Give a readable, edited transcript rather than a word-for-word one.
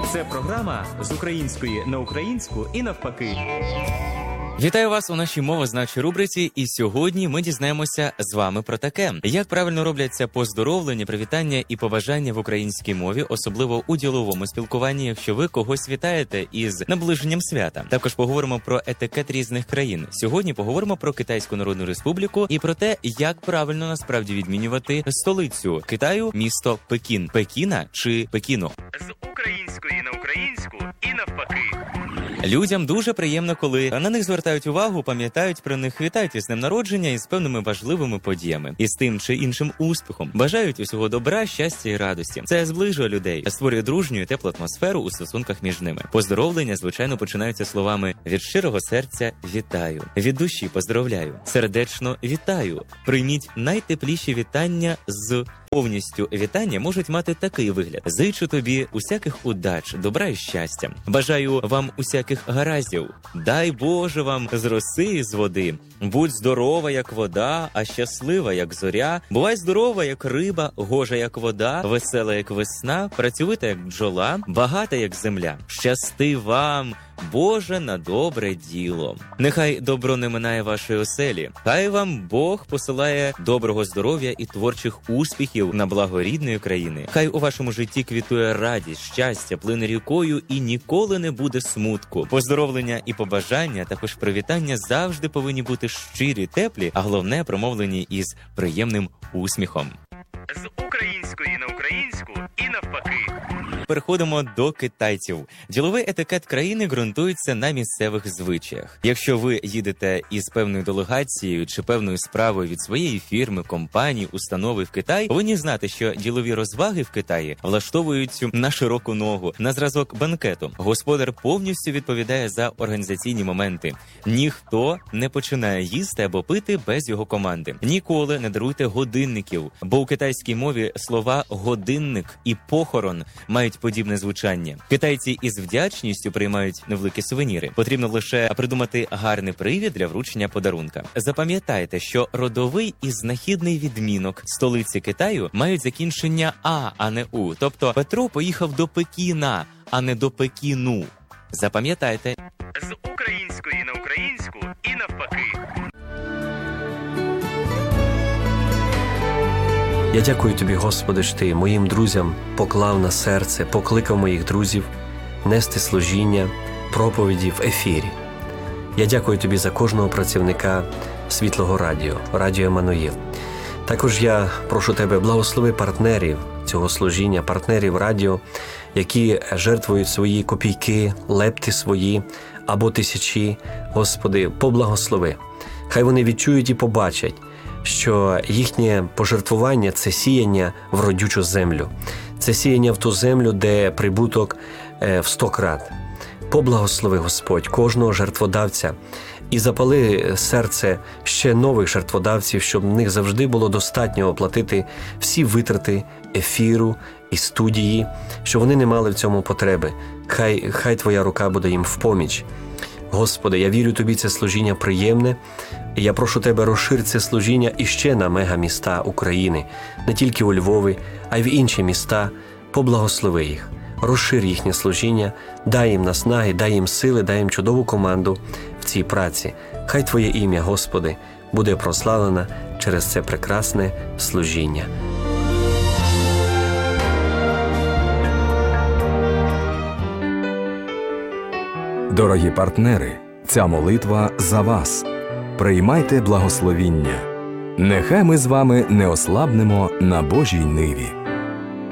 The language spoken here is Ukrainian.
Це програма з української на українську і навпаки. Вітаю вас у нашій мовознавчій рубриці, і сьогодні ми дізнаємося з вами про таке. Як правильно робляться поздоровлення, привітання і побажання в українській мові, особливо у діловому спілкуванні, якщо ви когось вітаєте із наближенням свята. Також поговоримо про етикет різних країн. Сьогодні поговоримо про Китайську Народну Республіку і про те, як правильно насправді відмінювати столицю Китаю, місто Пекін. Пекіна чи Пекіну? З української на українську і навпаки. Людям дуже приємно, коли на них звертають увагу, пам'ятають про них, вітають із днем народження і з певними важливими подіями, і з тим чи іншим успіхом. Бажають усього добра, щастя і радості. Це зближує людей, створює дружню і теплу атмосферу у стосунках між ними. Поздоровлення, звичайно, починаються словами «від щирого серця вітаю», «від душі поздоровляю», «сердечно вітаю». Прийміть найтепліші вітання з повністю вітання можуть мати такий вигляд: зичу тобі усяких удач, добра і щастя. Бажаю вам усяких гараздів. Дай Боже вам з роси і з води. Будь здорова, як вода, а щаслива, як зоря. Бувай здорова, як риба, гожа, як вода, весела, як весна, працьовита, як бджола, багата, як земля. Щасти вам, Боже, на добре діло. Нехай добро не минає вашої оселі. Хай вам Бог посилає доброго здоров'я і творчих успіхів на благо рідної країни. Хай у вашому житті квітує радість, щастя, плине рікою і ніколи не буде смутку. Поздоровлення і побажання, також привітання завжди повинні бути щирі, теплі, а головне промовлені із приємним усміхом. З української на українську і навпаки. Переходимо до китайців. Діловий етикет країни ґрунтується на місцевих звичаях. Якщо ви їдете із певною делегацією чи певною справою від своєї фірми, компанії, установи в Китай, повинні знати, що ділові розваги в Китаї влаштовують на широку ногу, на зразок банкету. Господар повністю відповідає за організаційні моменти. Ніхто не починає їсти або пити без його команди. Ніколи не даруйте годинників, бо у китайській мові слова «годинник» і «похорон» мають подібне звучання. Китайці із вдячністю приймають невеликі сувеніри. Потрібно лише придумати гарний привід для вручення подарунка. Запам'ятайте, що родовий і знахідний відмінок столиці Китаю мають закінчення а не у. Тобто Петро поїхав до Пекіна, а не до Пекіну. Запам'ятайте. З української на українську і навпаки. Я дякую Тобі, Господи, що Ти моїм друзям поклав на серце, покликав моїх друзів нести служіння, проповіді в ефірі. Я дякую Тобі за кожного працівника Світлого Радіо, Радіо Еммануїл. Також я прошу Тебе, благослови партнерів цього служіння, партнерів радіо, які жертвують свої копійки, лепти свої або тисячі. Господи, поблагослови. Хай вони відчують і побачать, що їхнє пожертвування – це сіяння в родючу землю. Це сіяння в ту землю, де прибуток в 100 крат. Поблагослови, Господь, кожного жертводавця і запали серце ще нових жертводавців, щоб в них завжди було достатньо оплатити всі витрати ефіру і студії, щоб вони не мали в цьому потреби. Хай Твоя рука буде їм в поміч. Господи, я вірю Тобі, це служіння приємне, і я прошу Тебе, розшир це служіння іще на мегаміста України, не тільки у Львові, а й в інші міста. Поблагослови їх, розшир їхнє служіння, дай їм наснаги, дай їм сили, дай їм чудову команду в цій праці. Хай Твоє ім'я, Господи, буде прославлено через це прекрасне служіння. Дорогі партнери, ця молитва за вас. Приймайте благословіння. Нехай ми з вами не ослабнемо на Божій ниві.